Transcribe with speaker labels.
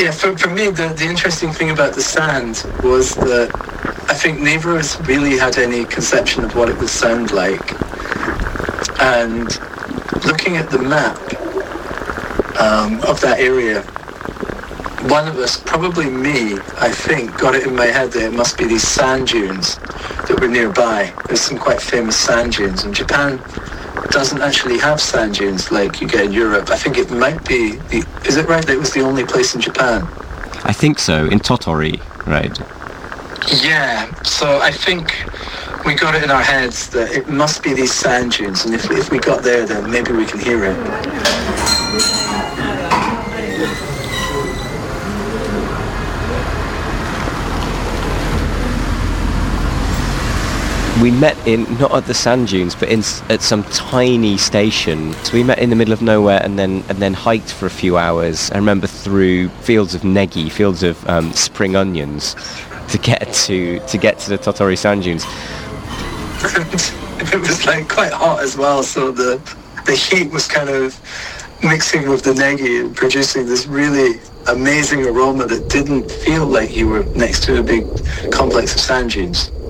Speaker 1: Yeah, for me, the interesting thing about the sand was that I think neither of us really had any conception of what it would sound like. And looking at the map of that area, one of us, probably me, I think, got it in my head that it must be these sand dunes that were nearby. There's some quite famous sand dunes, and Japan doesn't actually have sand dunes like you get in Europe. I think it might be is it right that it was the only place in Japan?
Speaker 2: I think so, in Tottori, right?
Speaker 1: Yeah, so I think we got it in our heads that it must be these sand dunes, and if we got there, then maybe we can hear it.
Speaker 2: We met not at the sand dunes, but at some tiny station. So we met in the middle of nowhere, and then hiked for a few hours. I remember through fields of negi, fields of spring onions, to get to the Tottori sand dunes.
Speaker 1: It was like quite hot as well, so the heat was kind of mixing with the negi and producing this really amazing aroma that didn't feel like you were next to a big complex of sand dunes.